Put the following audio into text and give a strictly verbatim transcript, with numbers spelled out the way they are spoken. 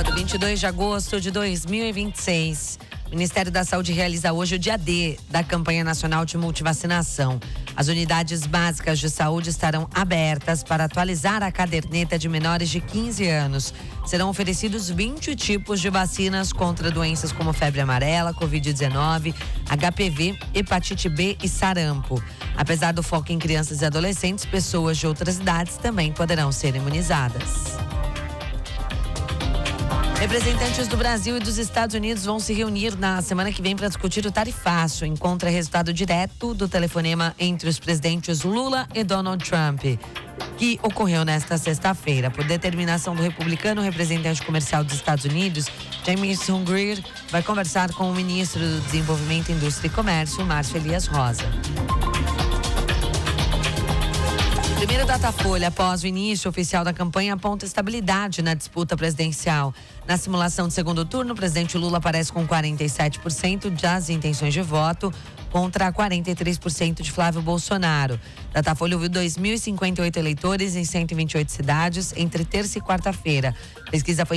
Sábado, vinte e dois de agosto de dois mil e vinte e seis. O Ministério da Saúde realiza hoje o dia D da campanha nacional de multivacinação. As unidades básicas de saúde estarão abertas para atualizar a caderneta de menores de quinze anos. Serão oferecidos vinte tipos de vacinas contra doenças como febre amarela, covid dezenove, H P V, hepatite B e sarampo. Apesar do foco em crianças e adolescentes, pessoas de outras idades também poderão ser imunizadas. Representantes do Brasil e dos Estados Unidos vão se reunir na semana que vem para discutir o tarifaço. Encontro é resultado direto do telefonema entre os presidentes Lula e Donald Trump, que ocorreu nesta sexta-feira. Por determinação do republicano, o representante comercial dos Estados Unidos, Jamieson Greer, vai conversar com o ministro do Desenvolvimento, Indústria e Comércio, Márcio Elias Rosa. Primeiro Datafolha, após o início oficial da campanha, aponta estabilidade na disputa presidencial. Na simulação de segundo turno, o presidente Lula aparece com quarenta e sete por cento das intenções de voto contra quarenta e três por cento de Flávio Bolsonaro. Datafolha ouviu dois mil e cinquenta e oito eleitores em cento e vinte e oito cidades entre terça e quarta-feira. Pesquisa foi